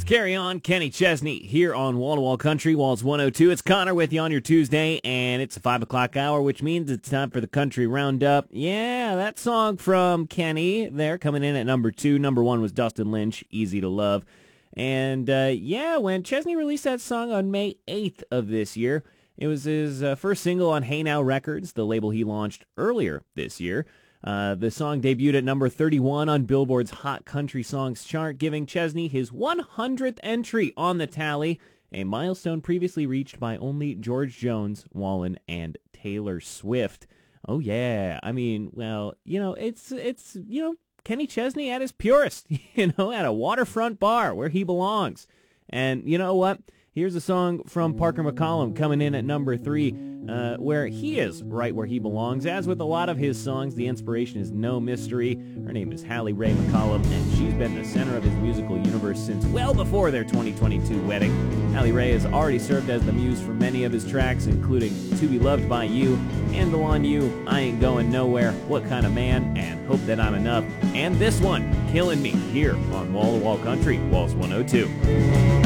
Carry On, Kenny Chesney here on Wall to Wall Country, Walls 102. It's Connor with you on your Tuesday, and it's a 5 o'clock hour, which means it's time for the Country Roundup. Yeah, that song from Kenny there coming in at number 2. Number 1 was Dustin Lynch, Easy to Love. And when Chesney released that song on May 8th of this year, it was his first single on Hey Now Records, the label he launched earlier this year. The song debuted at number 31 on Billboard's Hot Country Songs chart, giving Chesney his 100th entry on the tally, a milestone previously reached by only George Jones, Wallen, and Taylor Swift. Oh yeah, I mean, well, it's Kenny Chesney at his purest, at a waterfront bar where he belongs. And you know what? Here's a song from Parker McCollum coming in at number 3, where he is right where he belongs. As with a lot of his songs, the inspiration is no mystery. Her name is Hallie Rae McCollum, and she's been the center of his musical universe since well before their 2022 wedding. Hallie Rae has already served as the muse for many of his tracks, including To Be Loved by You, Handle on You, I Ain't Going Nowhere, What Kind of Man, and Hope That I'm Enough. And this one, Killing Me, here on Wall to Wall Country, Walls 102.